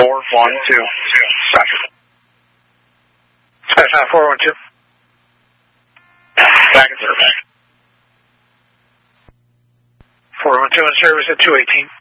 412. Roger. Skytown 412. Back in service. 412 in service at 218.